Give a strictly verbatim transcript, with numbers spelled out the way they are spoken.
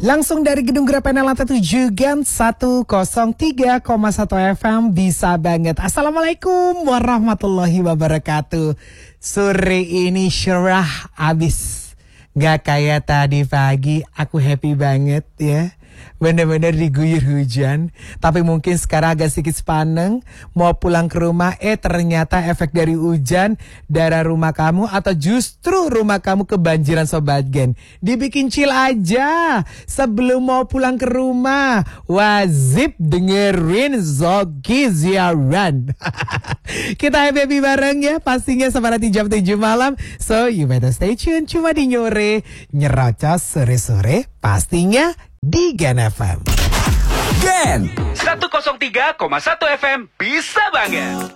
Langsung dari Gedung Grapena lantai tujuh Gen seratus tiga koma satu F M. Bisa banget. Assalamualaikum warahmatullahi wabarakatuh. Sore ini cerah abis. Gak kayak tadi pagi. Aku happy banget ya. Bener-bener diguyur hujan. Tapi mungkin sekarang agak sedikit sepaneng. Mau pulang ke rumah, eh ternyata efek dari hujan darah rumah kamu atau justru rumah kamu kebanjiran Sobat Gen. Dibikin chill aja sebelum mau pulang ke rumah. Wajib dengerin Zoki Ziaran. Kita happy bareng ya. Pastinya sama nanti jam tujuh malam. So you better stay tune. Cuma di Nyore Nyerocos sore-sore. Pastinya di Gen F M. Gen seratus tiga koma satu F M bisa banget.